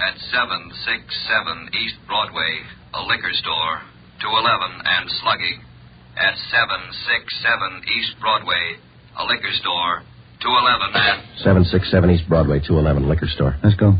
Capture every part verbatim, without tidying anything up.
at seven sixty-seven East Broadway, a liquor store, two eleven and Sluggy. At seven sixty-seven East Broadway, a liquor store, two eleven and... seven sixty-seven East Broadway, two eleven, liquor store. Let's go.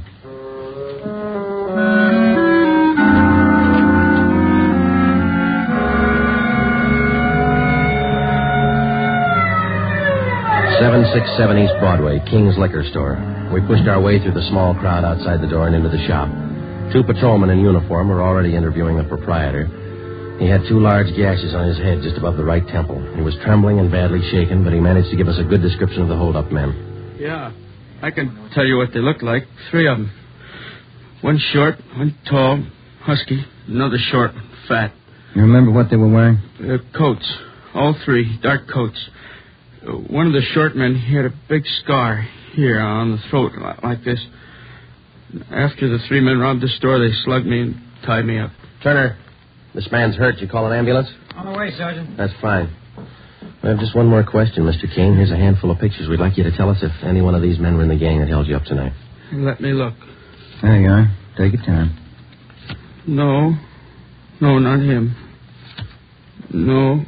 seven sixty-seven East Broadway, King's Liquor Store. We pushed our way through the small crowd outside the door and into the shop. Two patrolmen in uniform were already interviewing the proprietor. He had two large gashes on his head just above the right temple. He was trembling and badly shaken, but he managed to give us a good description of the hold-up men. Yeah, I can tell you what they look like. Three of them. One short, one tall, husky, another short, fat. You remember what they were wearing? Uh, coats. All three, dark coats. Uh, one of the short men, he had a big scar here on the throat, like this. After the three men robbed the store, they slugged me and tied me up. Turner, this man's hurt. You call an ambulance? On the way, Sergeant. That's fine. We have just one more question, Mister King. Here's a handful of pictures. We'd like you to tell us if any one of these men were in the gang that held you up tonight. Let me look. There you are. Take your time. No. No, not him. No.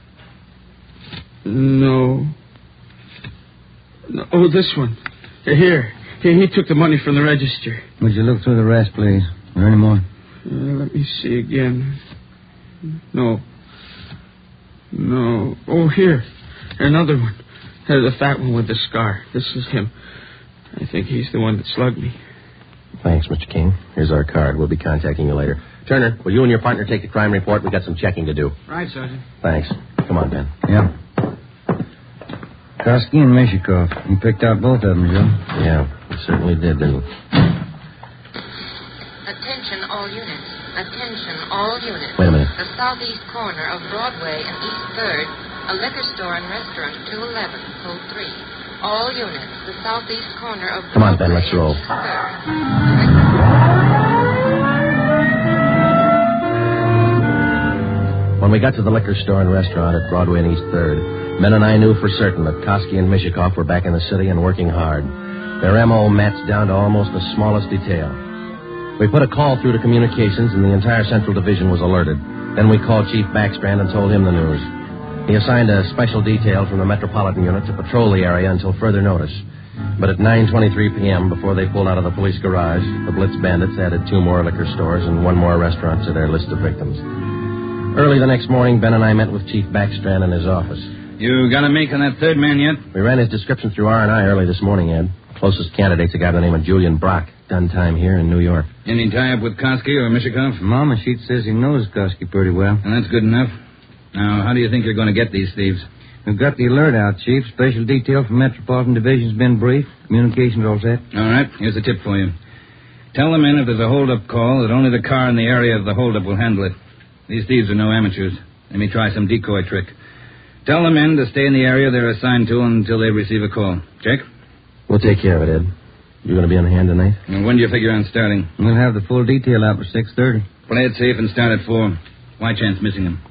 No. no. Oh, this one. Here. Here, he took the money from the register. Would you look through the rest, please? Are there any more? Uh, let me see again. No. No. Oh, here. Another one. There's the fat one with the scar. This is him. I think he's the one that slugged me. Thanks, Mister King. Here's our card. We'll be contacting you later. Turner, will you and your partner take the crime report? We've got some checking to do. Right, Sergeant. Thanks. Come on, Ben. Yeah. Koski and Mishikov. You picked out both of them, Joe. Yeah, we certainly did, didn't we? Attention all units. Attention all units. Wait a minute. The southeast corner of Broadway and East third, a liquor store and restaurant, two eleven, code three. All units. The southeast corner of Broadway. Come on, Ben, let's roll. and East third. When we got to the liquor store and restaurant at Broadway and East third, Ben and I knew for certain that Koski and Mishikov were back in the city and working hard. Their M O matched down to almost the smallest detail. We put a call through to communications, and the entire Central Division was alerted. Then we called Chief Backstrand and told him the news. He assigned a special detail from the Metropolitan Unit to patrol the area until further notice. But at nine twenty-three p.m., before they pulled out of the police garage, the Blitz bandits added two more liquor stores and one more restaurant to their list of victims. Early the next morning, Ben and I met with Chief Backstrand in his office. You got a make on that third man yet? We ran his description through R and I early this morning, Ed. Closest candidate's a guy by the name of Julian Brock. Done time here in New York. Any tie-up with Koski or Mishikov? Mama Sheet says he knows Koski pretty well. And that's good enough. Now, how do you think you're going to get these thieves? We've got the alert out, Chief. Special detail from Metropolitan Division's been briefed. Communications all set. All right. Here's a tip for you. Tell the men if there's a hold-up call that only the car in the area of the hold-up will handle it. These thieves are no amateurs. They may try some decoy trick. Tell the men to stay in the area they're assigned to until they receive a call. Check? We'll take care of it, Ed. You going to be on hand tonight? And when do you figure on starting? We'll have the full detail out for six thirty. Play it safe and start at four. Why chance missing them?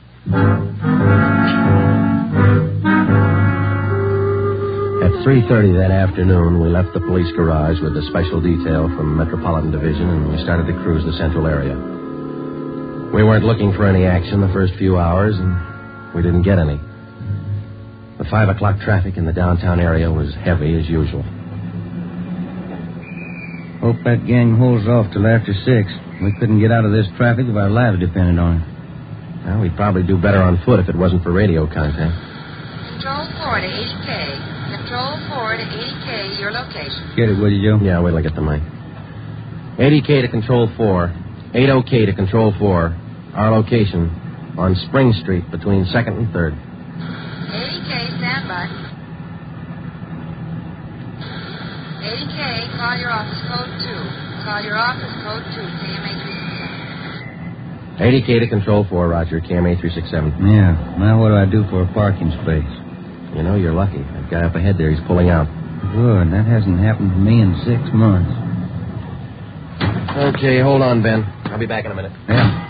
At three thirty that afternoon, we left the police garage with the special detail from Metropolitan Division, and we started to cruise the central area. We weren't looking for any action the first few hours, and we didn't get any. The five o'clock traffic in the downtown area was heavy as usual. Hope that gang holds off till after six. We couldn't get out of this traffic if our lives depended on it. Well, we'd probably do better on foot if it wasn't for radio contact. Control four to eighty K. Control four to eighty K, your location. Get it, will you, Joe? Yeah, wait till I get the mic. eighty K to Control four. eighty K to Control four. Our location on Spring Street between second and third. eighty K, stand by. eighty K, call your office code two. Call your office code two, K M A three six seven. eighty K to Control four, Roger, K M A three six seven. Yeah, now what do I do for a parking space? You know, you're lucky. That guy up ahead there, he's pulling out. Good, that hasn't happened to me in six months. Okay, hold on, Ben. I'll be back in a minute. Yeah.